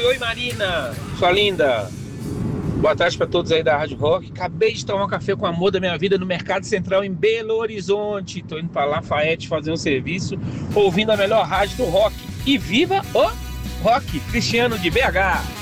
Oi Marina, sua linda. Boa tarde para todos aí da Rádio Rock. Acabei de tomar um café com o amor da minha vida no Mercado Central em Belo Horizonte. Tô indo para Lafayette fazer um serviço, ouvindo a melhor rádio do rock. E viva o rock, Cristiano de BH.